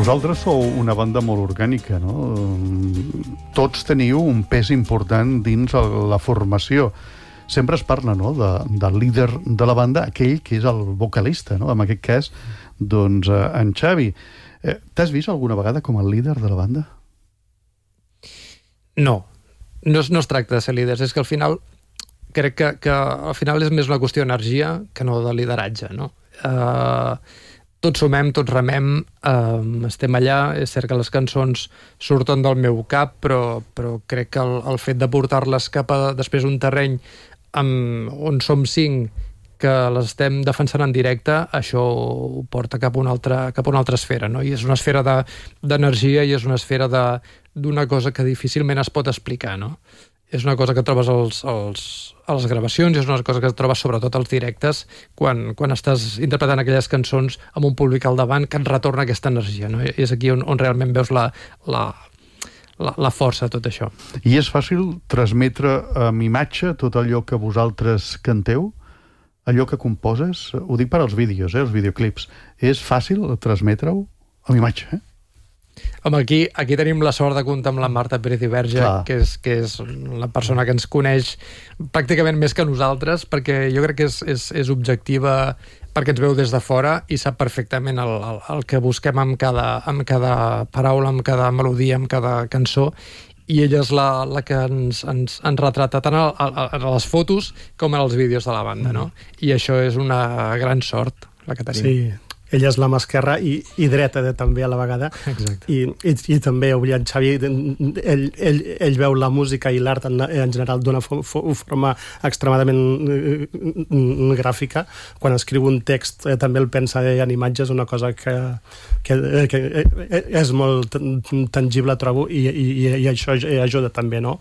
Vosaltres sou una banda molt orgànica, no? Tots teniu un pes important dins la formació. Sempre es parla, no?, del líder de la banda, aquell que és el vocalista, no? En aquest cas, doncs, en Xavi. T'has vist alguna vegada com el líder de la banda? No es tracta de ser líders, és que al final crec que al final és més una qüestió d'energia que no de lideratge, no? Tots sumem, tots remem, estem allà, és cert que les cançons surten del meu cap, però crec que el fet de portar-les cap a després un terreny on som 5 que les estem defensant en directe, això ho porta cap a una altra esfera, no? I és una esfera d'energia i és una esfera d'una cosa que difícilment es pot explicar, no? És una cosa que trobes a les gravacions i és una cosa que trobes sobretot als directes quan estàs interpretant aquelles cançons amb un públic al davant que et retorna aquesta energia, no? I és aquí on realment veus la força de tot això. I és fàcil transmetre amb imatge tot allò que vosaltres canteu? Allò que composes? Ho dic per als vídeos, els videoclips. És fàcil transmetre-ho amb imatge, Home, aquí tenim la sort de comptar amb la Marta Pérez i Verge, que és la persona que ens coneix pràcticament més que nosaltres, perquè jo crec que és objectiva perquè ens veu des de fora i sap perfectament el que busquem amb cada paraula, amb cada melodia, amb cada cançó, i ella és la que ens retrata tant a les fotos com en els vídeos de la banda, no? I això és una gran sort, la que tenim. Sí. Ella és la mà esquerra i dreta també a la vegada. Exacte. I també avui en Xavi ell veu la música i l'art en general d'una forma extremadament gràfica. Quan escriu un text també el pensa en imatges, una cosa que és molt tangible, trobo, i això ajuda també, no?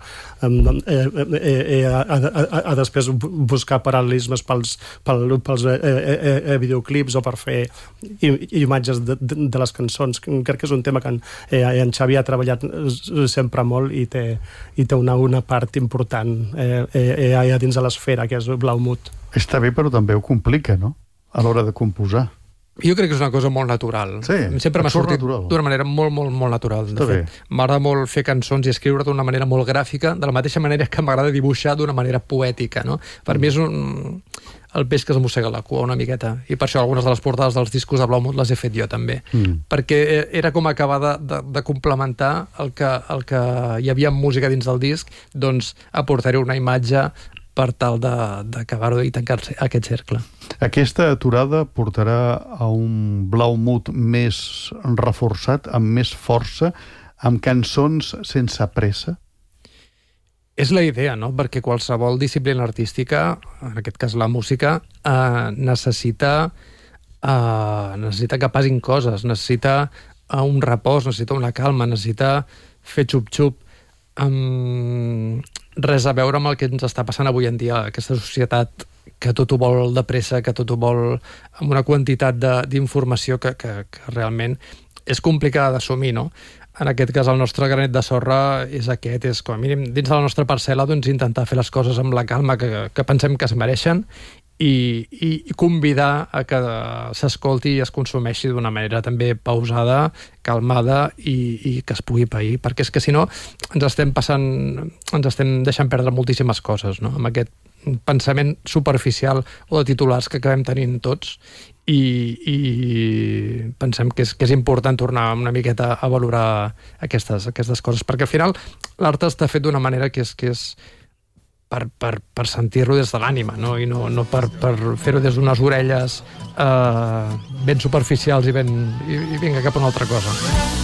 A després buscar paral·lelismes pels videoclips o per fer imatges de les cançons. Crec que és un tema que en Xavi ha treballat sempre molt i té una part important allà dins de l'esfera, que és Blaumut. Està bé, però també ho complica, no?, a l'hora de composar. Jo crec que és una cosa molt natural. Sí, sempre m'ha sortit d'una manera molt, molt, molt natural. De fet, m'agrada molt fer cançons i escriure d'una manera molt gràfica, de la mateixa manera que m'agrada dibuixar d'una manera poètica, no? Per mi és el peix que es mossega la cua una miqueta, i per això algunes de les portades dels discos de Blaumut les he fet jo també, perquè era com acabar de complementar el que hi havia en música dins del disc, doncs aportar-hi una imatge per tal d'acabar-ho i tancar aquest cercle. Aquesta aturada portarà a un Blaumut més reforçat, amb més força, amb cançons sense pressa? És la idea, no? Perquè qualsevol disciplina artística, en aquest cas la música, necessita que passin coses, necessita un repòs, necessita una calma, necessita fer xup-xup. Res a veure amb el que ens està passant avui en dia, aquesta societat que tot ho vol de pressa, que tot ho vol amb una quantitat d'informació que realment és complicada d'assumir, no? En aquest cas, el nostre granet de sorra és aquest, és com a mínim dins de la nostra parcel·la, doncs intentar fer les coses amb la calma que pensem que es mereixen i convidar a que s'escolti i es consumeixi d'una manera també pausada, calmada i que es pugui pair, perquè és que si no ens estem deixant perdre moltíssimes coses, no? Amb aquest pensament superficial o de titulars que acabem tenint tots i pensem que és important tornar una miqueta a valorar aquestes coses, perquè al final l'art està fet d'una manera que és per sentir-lo des de l'ànima, no? I no per fer-ho des d'unes orelles ben superficials i vinga cap a una altra cosa.